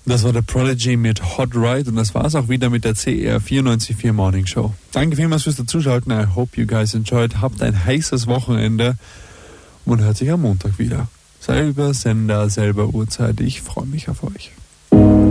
Das war der Prodigy mit Hot Ride und das war's auch wieder mit der CR 94.4 Morning Show. Danke vielmals fürs Dazuschalten. I hope you guys enjoyed. Habt ein heißes Wochenende und hört sich am Montag wieder. Selber Sender, selber Uhrzeit. Ich freue mich auf euch.